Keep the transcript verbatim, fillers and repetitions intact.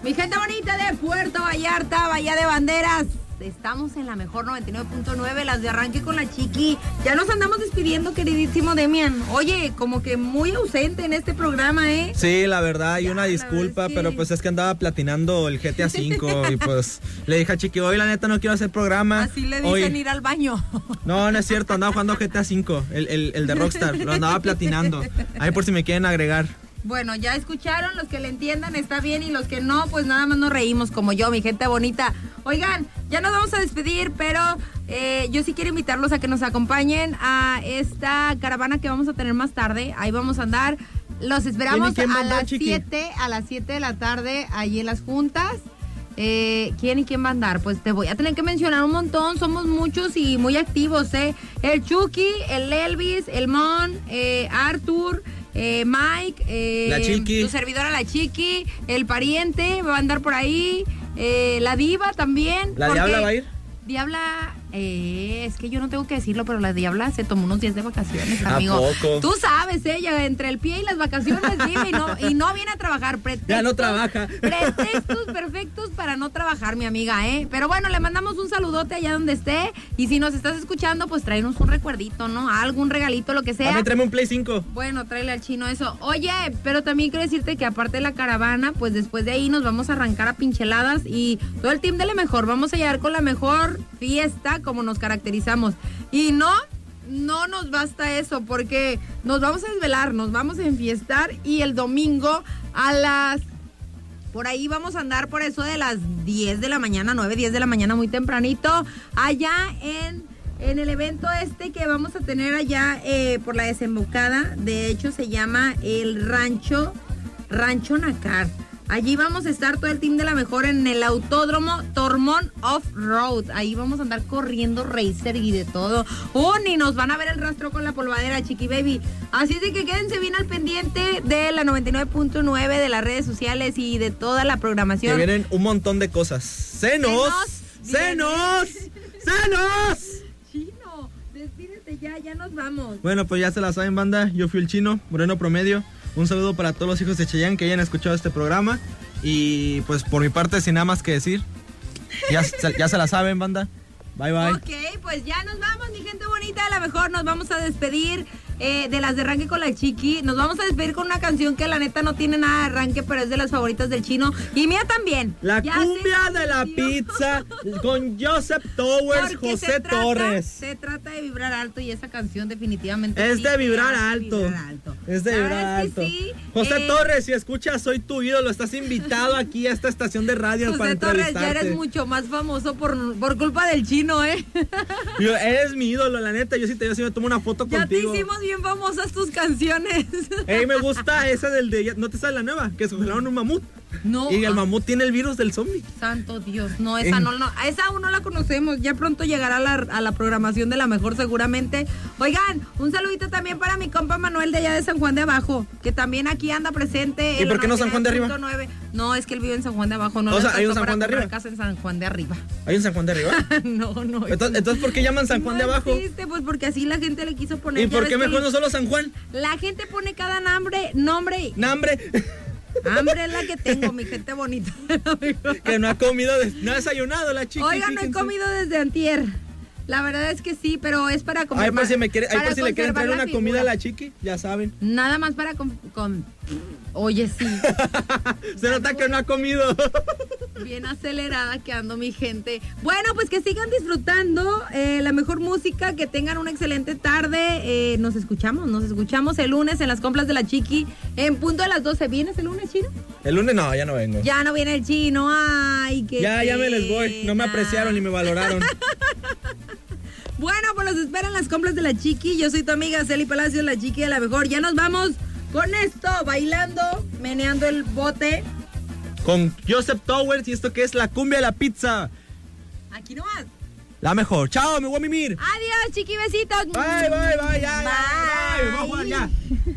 Mi gente bonita de Puerto Vallarta, Bahía de Banderas. Estamos en la mejor noventa y nueve punto nueve, las de arranque con la Chiqui. Ya nos andamos despidiendo, queridísimo Demian. Oye, como que muy ausente en este programa, ¿eh? Sí, la verdad, y Ya, una disculpa, es que... pero pues es que andaba platinando el G T A cinco y pues le dije a Chiqui, hoy la neta no quiero hacer programa. Así le dicen hoy... ir al baño. No, no es cierto, andaba jugando G T A cinco, el, el, el de Rockstar, lo andaba platinando. Ahí por si me quieren agregar. Bueno, ya escucharon, los que le entiendan está bien y los que no, pues nada más nos reímos como yo, mi gente bonita. Oigan, ya nos vamos a despedir, pero eh, yo sí quiero invitarlos a que nos acompañen a esta caravana que vamos a tener más tarde. Ahí vamos a andar. Los esperamos ¿Quién y quién va a a andar, las Chiqui? siete, a las siete de la tarde, allí en las juntas. Eh, ¿Quién y quién va a andar? Pues te voy a tener que mencionar un montón, somos muchos y muy activos, ¿eh? El Chucky, el Elvis, el Mon, eh, Arthur... Eh, Mike, eh, la Chiqui, tu servidora la Chiqui, el pariente va a andar por ahí, eh, la Diva también. ¿La Diabla va a ir? Diabla, eh, es que yo no tengo que decirlo, pero la Diabla se tomó unos días de vacaciones, ¿A amigo. poco? Tú sabes, ella entre el pie y las vacaciones vive y no, y no viene a trabajar. Pretextos, ya no trabaja. Pretextos perfectos para no trabajar, mi amiga, ¿eh? Pero bueno, le mandamos un saludote allá donde esté. Y si nos estás escuchando, pues tráenos un recuerdito, ¿no? Algún regalito, lo que sea. A mí tráeme un Play cinco. Bueno, tráele al chino eso. Oye, pero también quiero decirte que aparte de la caravana, pues después de ahí nos vamos a arrancar a pincheladas y todo el team de la mejor. Vamos a llegar con la mejor fiesta como nos caracterizamos. Y no, no nos basta eso porque nos vamos a desvelar, nos vamos a enfiestar y el domingo a las... Por ahí vamos a andar por eso de las diez de la mañana, nueve, diez de la mañana, muy tempranito, allá en... En el evento este que vamos a tener allá eh, por la desembocada, de hecho se llama el Rancho, Rancho Nacar. Allí vamos a estar todo el team de la mejor en el autódromo Tormón Off-Road. Ahí vamos a andar corriendo racer y de todo. Oh, ni nos van a ver el rastro con la polvadera, Chiqui Baby. Así es de que quédense bien al pendiente de la noventa y nueve punto nueve, de las redes sociales y de toda la programación. Que vienen un montón de cosas. ¡Senos! ¡Senos! ¡Senos! Chino, despídete ya, ya nos vamos. Bueno, pues ya se la saben, banda. Yo fui el Chino, Moreno Promedio. Un saludo para todos los hijos de Cheyenne que hayan escuchado este programa. Y pues por mi parte, sin nada más que decir, ya, ya se la saben, banda. Bye, bye. Ok, pues ya nos vamos, mi gente bonita. A lo mejor nos vamos a despedir eh, de las de arranque con la Chiqui. Nos vamos a despedir con una canción que la neta no tiene nada de arranque, pero es de las favoritas del Chino. Y mía también. La ya cumbia de la pizza con Joseph Towers, Porque José se trata, Torres. Se trata de vibrar alto y esa canción definitivamente Es sí de vibrar hace alto. vibrar alto. Es de La vibrar verdad es alto. que sí. José Eh, Torres, si escuchas, soy tu ídolo. Estás invitado aquí a esta estación de radio para José Torres, entrevistarte. ya eres mucho más famoso por, por culpa del Chino, ¿eh? Yo, eres mi ídolo, la neta. Yo sí te yo sí me tomo una foto Ya contigo. te hicimos bien famosas tus canciones. Ey, me gusta esa del de... ¿No te sale la nueva? Que se congelaron un mamut. No. Y el mamut tiene el virus del zombie. Santo Dios, no, esa En- no, no, a esa aún no la conocemos, ya pronto llegará a la, a la programación de la mejor seguramente. Oigan, un saludito también para mi compa Manuel de allá de San Juan de Abajo, que también aquí anda presente. ¿Y en por qué no San Juan de Arriba? noventa y nueve punto nueve. No, es que él vive en San Juan de Abajo, no O le sea, ¿hay un alcanzó San para Juan de comprar Arriba? casa en San Juan de Arriba. ¿Hay un San Juan de Arriba? no, no. Entonces, entonces, ¿por qué llaman San Juan de no Abajo? existe, pues porque así la gente le quiso poner. ¿Y ya por ves qué que mejor no solo San Juan? La gente pone cada nombre, nombre. ¡Nambre! Hambre es la que tengo, mi gente bonita. Que no ha comido, de- no ha desayunado la chica. Oigan, no he comido desde antier. La verdad es que sí, pero es para comer. Ay, por si, me quiere, ay, para por si le quieren conservar traer la una comida figura. a la chiqui, ya saben. Nada más para con... con- Oye, sí. Se nota que no ha comido. Bien acelerada que ando, mi gente. Bueno, pues que sigan disfrutando eh, la mejor música, que tengan una excelente tarde. Eh, nos escuchamos, nos escuchamos el lunes en las compras de la Chiqui en punto de las doce. ¿Vienes el lunes, Chino? El lunes no, ya no vengo. Ya no viene el Chino. Ay, qué Ya, ya me les voy. No me pena. apreciaron ni me valoraron. Bueno, pues los esperan las compras de la Chiqui. Yo soy tu amiga Celi Palacios, la Chiqui de la mejor. Ya nos vamos con esto, bailando, meneando el bote. Con Joseph Towers y esto que es la cumbia de la pizza. Aquí nomás. La mejor. Chao, me voy a mimir. Adiós, Chiqui, besitos. Bye, bye, bye, ya, ya, Bye. bye. Me voy a jugar ya.